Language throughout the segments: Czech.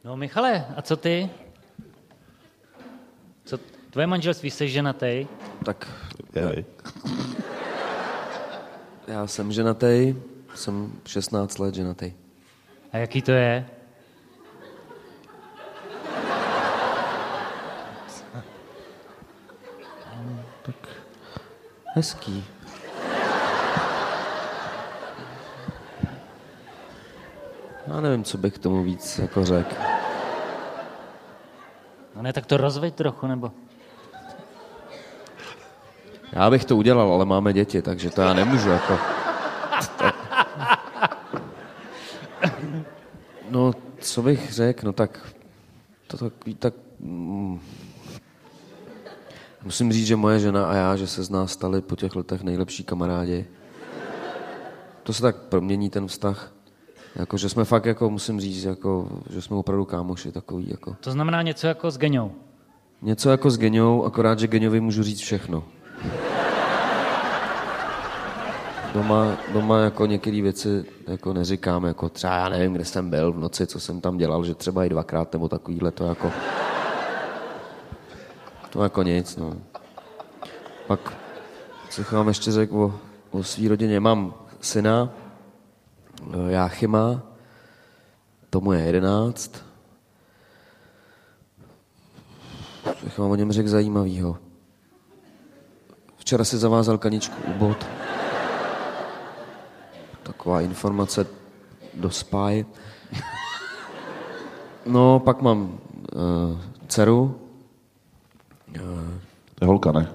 No Michale, a co ty? Co tvoje manželství, jsi ženatý? Tak já jsem ženatý, jsem 16 let ženatý. A jaký to je? Tak hezký. Já nevím, co bych k tomu víc jako řekl. No ne, tak to rozveď trochu, nebo? Já bych to udělal, ale máme děti, takže to já nemůžu jako... No, co bych řekl, no tak... To takový tak... Musím říct, že moje žena a já, že se z nás stali po těch letech nejlepší kamarádi. To se tak promění ten vztah. Jako, že jsme fakt, jako, musím říct, jako, že jsme opravdu kámoši takový. Jako. To znamená něco jako s Geňou. Něco jako s Geňou, akorát, že Geňovi můžu říct všechno. Doma jako některé věci jako neříkám, jako třeba já nevím, kde jsem byl v noci, co jsem tam dělal, že třeba i 2krát nebo takovýhle, to jako nic, no. Pak, co vám ještě řekl o svý rodině, mám syna, Jáchyma, tomu je 11. Co vám o něm řekl zajímavýho. Včera si zavázal kaničku u bod. Taková informace do spáje. No, pak mám dceru. To je holka, ne?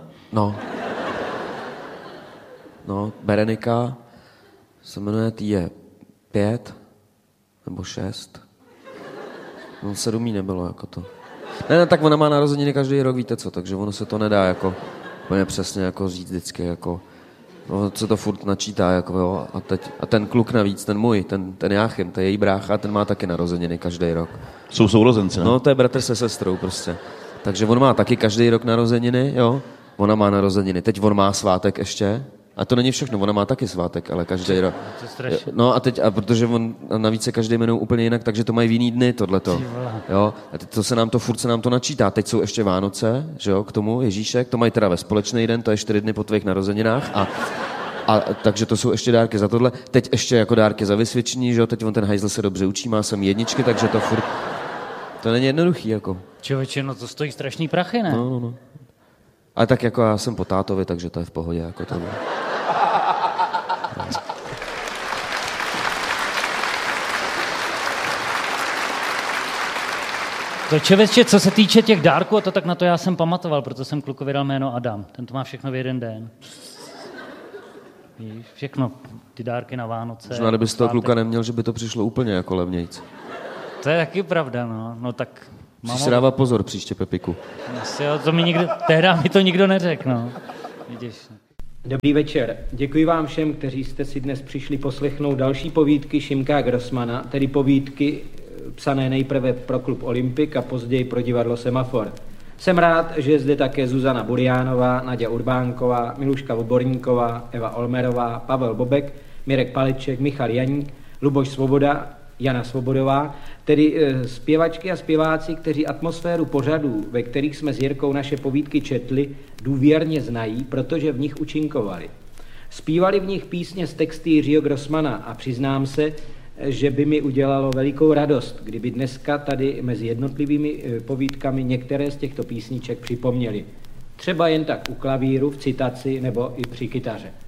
No, Berenika se jmenuje, tý je 5 nebo 6. No, 7 jí nebylo, jako to. Ne, tak ona má narozeniny každý rok, víte co, takže ono se to nedá, jako, úplně přesně, jako říct vždycky, jako, no, se to furt načítá, jako, jo, a ten kluk navíc, ten můj, ten Jáchym, to je její brácha, ten má taky narozeniny každý rok. Jsou sourozenci, ne? No, to je bratr se sestrou, prostě. Takže on má taky každý rok narozeniny, jo, ona má narozeniny, teď on má svátek ještě. A to není všechno, ona má taky svátek, ale každý rok. No a teď, a protože on navíc se každý jmenuje úplně jinak, takže to mají v jiný dny, tohleto. Jo? A teď furt se nám to načítá. Teď jsou ještě Vánoce, že jo, k tomu Ježíšek, to mají teda ve společný den, to je 4 dny po tvých narozeninách a takže to jsou ještě dárky za tohle. Teď ještě jako dárky za vysvědčení, že jo, teď on ten hajzl se dobře učí, má sem jedničky, takže to furt, to není jednoduchý, jako. Člověče, no to stojí strašný prachy, ne? No. Ale tak jako já jsem po tátovi, takže to je v pohodě, jako to. To člověče, co se týče těch dárků, a to tak na to já jsem pamatoval, proto jsem klukovi dal jméno Adam. Ten to má všechno v jeden den. Víš, všechno, ty dárky na Vánoce. Možná, kdyby z toho kluka neměl, že by to přišlo úplně jako levnějc. To je taky pravda, no tak... Musíš si dávat pozor příště, Pepiku. Asi jo, tehdy mi to nikdo neřekl, no. Vidíš. Dobrý večer. Děkuji vám všem, kteří jste si dnes přišli poslechnout další povídky Šimka Grossmana, tedy povídky psané nejprve pro klub Olympik a později pro divadlo Semafor. Jsem rád, že je zde také Zuzana Buriánová, Naďa Urbánková, Miluška Voborníková, Eva Olmerová, Pavel Bobek, Mirek Paleček, Michal Janík, Luboš Svoboda, Jana Svobodová, tedy zpěvačky a zpěváci, kteří atmosféru pořadů, ve kterých jsme s Jirkou naše povídky četli, důvěrně znají, protože v nich účinkovali. Zpívali v nich písně z texty Jiřího Grossmana a přiznám se, že by mi udělalo velikou radost, kdyby dneska tady mezi jednotlivými povídkami některé z těchto písniček připomněli. Třeba jen tak u klavíru, v citaci nebo i při kytaře.